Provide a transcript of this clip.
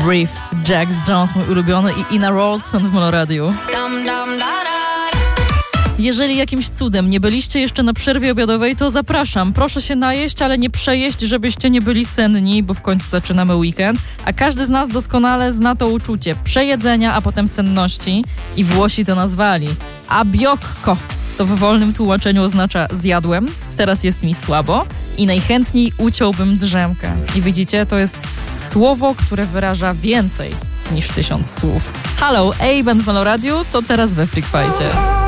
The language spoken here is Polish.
Brief, Jax Jones, mój ulubiony, i Ina Rolson w Meloradiu. Jeżeli jakimś cudem nie byliście jeszcze na przerwie obiadowej, to zapraszam. Proszę się najeść, ale nie przejeść, żebyście nie byli senni, bo w końcu zaczynamy weekend. A każdy z nas doskonale zna to uczucie przejedzenia, a potem senności. I Włosi to nazwali abiocco. To w wolnym tłumaczeniu oznacza zjadłem, teraz jest mi słabo i najchętniej uciąłbym drzemkę. I widzicie, to jest słowo, które wyraża więcej niż 1000 słów. Halo, A-Band w Meloradiu, to teraz we Freak Fightie.